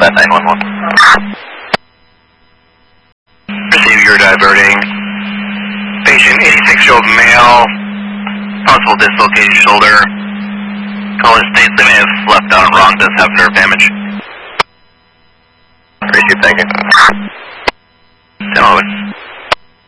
that 911. Receive, you're diverting. Patient, 86-year-old male, possible dislocated shoulder. Caller states they may have left out wrong, does have nerve damage. Appreciate it, thank you.